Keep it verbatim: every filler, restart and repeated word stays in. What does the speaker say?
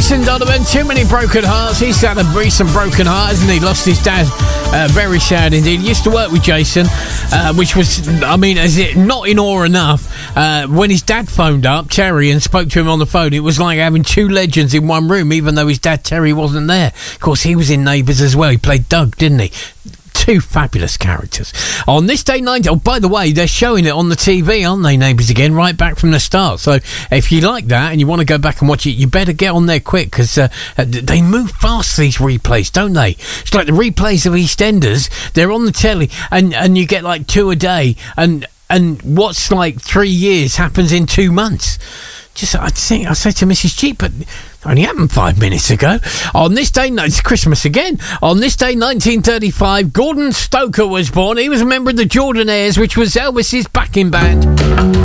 Jason Donovan, Too Many Broken Hearts. He's had a recent broken heart, hasn't he? Lost his dad. Uh, very sad indeed. Used to work with Jason, uh, which was, I mean, is it not in awe enough? Uh, when his dad phoned up, Terry, and spoke to him on the phone, it was like having two legends in one room, even though his dad, Terry, wasn't there. Of course, he was in Neighbours as well. He played Doug, didn't he? Two fabulous characters. On this day nineteen, oh, by the way, they're showing it on the T V, aren't they, Neighbours again, right back from the start. So if you like that and you want to go back and watch it, you better get on there quick, because uh, they move fast, these replays, don't they? It's like the replays of EastEnders. They're on the telly, and, and you get like two a day, and and what's like three years happens in two months. Just, I think I said to Missus G, but it only happened five minutes ago. On this day, no, it's Christmas again. On this day, nineteen thirty-five, Gordon Stoker was born. He was a member of the Jordanaires, which was Elvis's backing band.